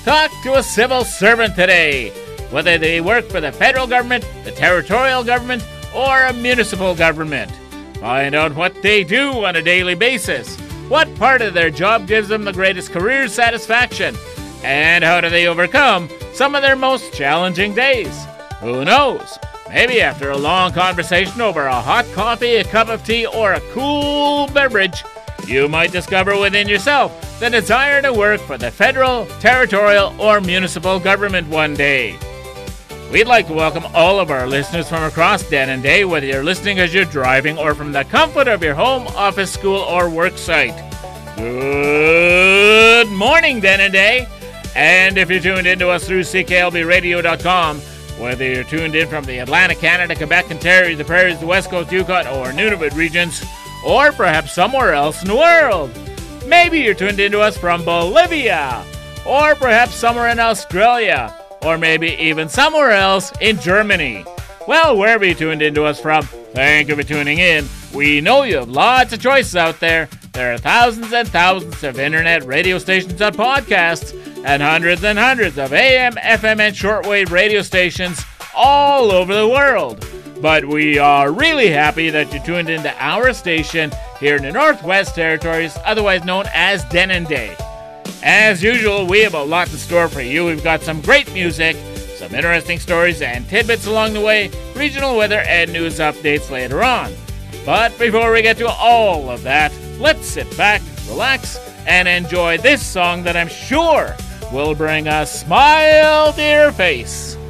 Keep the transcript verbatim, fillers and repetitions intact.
Talk to a civil servant today. Whether they work for the federal government, the territorial government, or a municipal government. Find out what they do on a daily basis. What part of their job gives them the greatest career satisfaction? And how do they overcome some of their most challenging days? Who knows? Maybe after a long conversation over a hot coffee, a cup of tea, or a cool beverage, you might discover within yourself the desire to work for the federal, territorial, or municipal government one day. We'd like to welcome all of our listeners from across Denendeh, whether you're listening as you're driving or from the comfort of your home, office, school, or work site. Good morning, Denendeh! And if you're tuned into us through C K L B radio dot com, whether you're tuned in from the Atlantic, Canada, Quebec, Ontario, the Prairies, the West Coast, Yukon, or Nunavut regions, or perhaps somewhere else in the world. Maybe you're tuned into us from Bolivia, or perhaps somewhere in Australia, or maybe even somewhere else in Germany. Well, wherever you tuned into us from, thank you for tuning in. We know you have lots of choices out there. There are thousands and thousands of internet radio stations and podcasts, and hundreds and hundreds of A M, F M, and shortwave radio stations all over the world. But we are really happy that you tuned into our station here in the Northwest Territories, otherwise known as Denendeh. As usual, we have a lot in store for you. We've got some great music, some interesting stories and tidbits along the way, regional weather and news updates later on. But before we get to all of that, let's sit back, relax, and enjoy this song that I'm sure will bring a smile to your face.